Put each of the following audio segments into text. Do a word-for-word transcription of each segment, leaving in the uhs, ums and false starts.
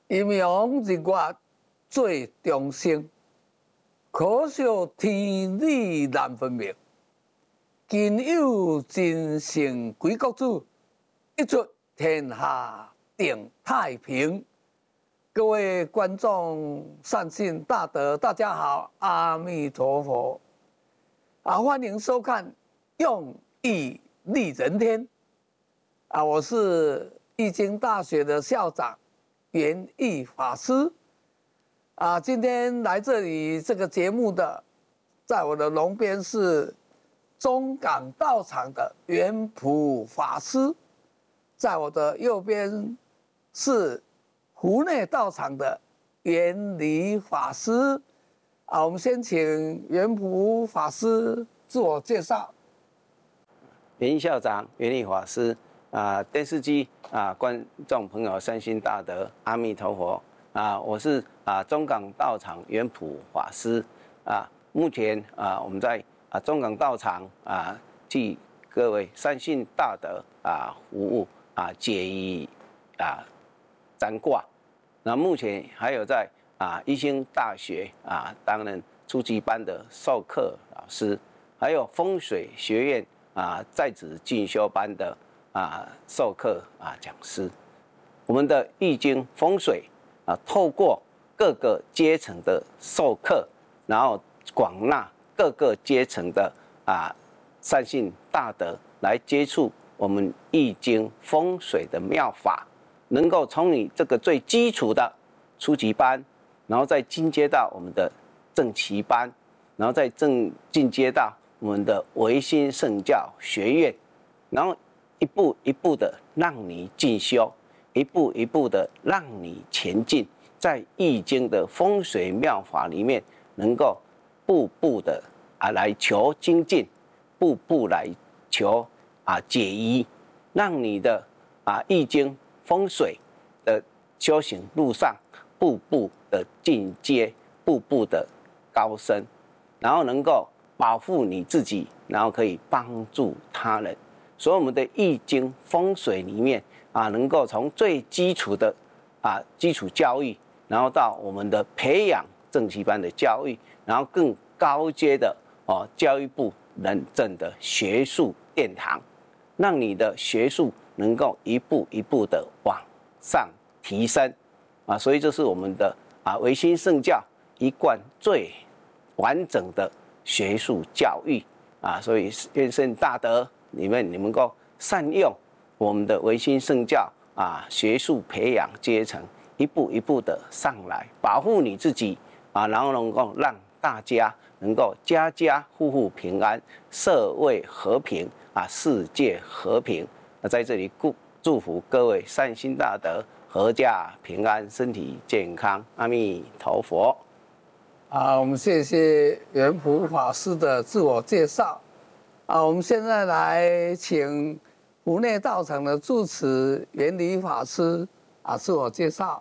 阴阳日月最中生，可惜天理难分明。今有真圣归国主，一出天下定太平。各位观众善信大德，大家好，阿弥陀佛。啊，欢迎收看《用义利人天》。啊，我是易经大学的校长圆义法师。啊，今天来这里这个节目的，在我的龙边是中港道场的圆普法师，在我的右边是湖内道场的圆理法师。啊，我们先请圆普法师自我介绍。 圆义校长、圆理法师啊，电视机啊，观众朋友善心大德，阿弥陀佛啊！我是啊中港道场圆普法师啊。目前啊，我们在啊中港道场啊，替各位善信大德啊服务啊，解疑啊占卦。那目前还有在啊一兴大学啊担任初级班的授课老师，还有风水学院啊在职进修班的啊授课啊讲师。我们的易经风水啊，透过各个阶层的授课，然后广纳各个阶层的啊善信大德来接触我们易经风水的妙法，能够从你这个最基础的初级班，然后再进阶到我们的正期班，然后再正进阶到我们的维新圣教学院，然后一步一步的让你进修，一步一步的让你前进，在易经的风水妙法里面，能够步步的啊来求精进，步步来求啊解疑，让你的啊易经风水的修行路上步步的进阶，步步的高升，然后能够保护你自己，然后可以帮助他人。所以我们的易经风水里面啊，能够从最基础的啊基础教育，然后到我们的培养正期班的教育，然后更高阶的哦教育部认证的学术殿堂，让你的学术能够一步一步的往上提升啊。所以这是我们的啊维新圣教一贯最完整的学术教育啊。所以愿圣大德你们你们够善用我们的维新圣教啊学术培养阶层，一步一步的上来，保护你自己啊，然后能够让大家能够家家户户平安，社会和平啊，世界和平。那在这里祝祝福各位善心大德阖家平安，身体健康，阿弥陀佛。 啊，我们谢谢圆普法师的自我介绍。啊，我们现在来请湖内道场的住持圆理法师啊自我介绍。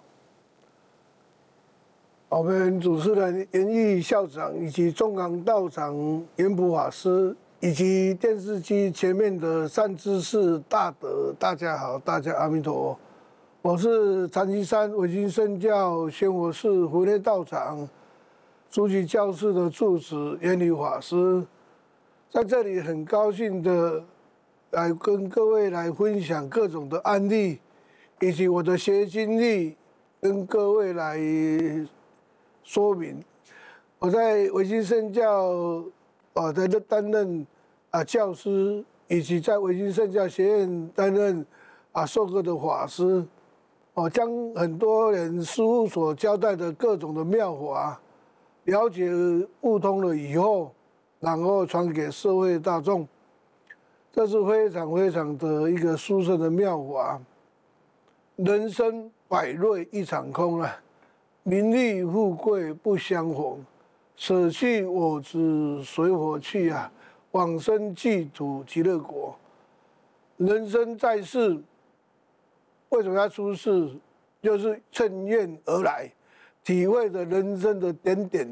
我们主持人圆义校长以及中港道场圆普法师以及电视机前面的善知识大德，大家好，大家阿弥陀佛。我是禅七山维新圣教仙佛寺湖内道场初级教室的住持圆理法师，在这里很高兴的来跟各位来分享各种的案例，以及我的学经历，跟各位来说明。我在维新圣教啊，在这担任啊教师，以及在维新圣教学院担任啊授课的法师，哦，将很多人师父所交代的各种的妙法了解悟通了以后，然后传给社会大众，这是非常非常的一个殊胜的妙法。人生百瑞一场空啊，名利富贵不相逢，舍弃我执随我去啊，往生净土极乐国。人生在世，为什么要出世？就是趁愿而来，体会着人生的点点